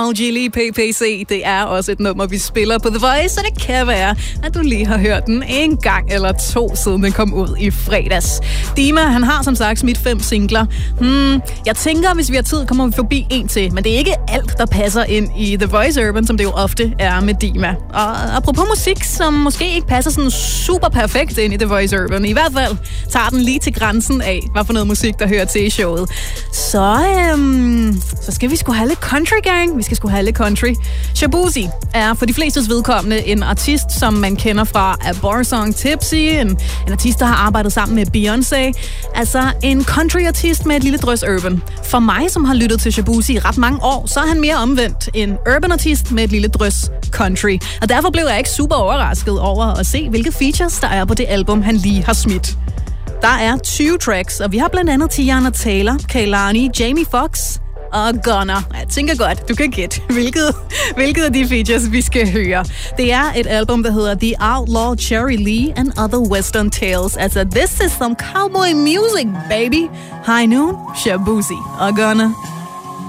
Gilly PPC. Det er også et nummer, vi spiller på The Voice, så det kan være, at du lige har hørt den en gang eller to, siden den kom ud i fredags. Dima, han har som sagt smidt 5 singler. Jeg tænker, hvis vi har tid, kommer vi forbi en til, men det er ikke alt, der passer ind i The Voice Urban, som det jo ofte er med Dima. Og apropos musik, som måske ikke passer sådan super perfekt ind i The Voice Urban, i hvert fald tager den lige til grænsen af, hvad for noget musik, der hører til i showet. Så skal vi sgu have lidt country, gang. Vi skal sgu have lidt country. Shaboozey er for de flestes vedkommende en artist, som man kender fra A Bar Song Tipsy, en artist, der har arbejdet sammen med Beyoncé. Altså en country-artist med et lille drøs urban. For mig, som har lyttet til Shaboozey i ret mange år, så er han mere omvendt en urban-artist med et lille drøs country. Og derfor blev jeg ikke super overrasket over at se, hvilke features der er på det album, han lige har smidt. Der er 20 tracks, og vi har blandt andet Teyana Taylor, Kehlani, Jamie Foxx og Gunna. Jeg tænker godt, du kan gætte, hvilket af de features, vi skal høre. Det er et album, der hedder The Outlaw Cherry Lee and Other Western Tales. Altså, this is some cowboy music, baby. High Noon, Shaboozey og Gunna.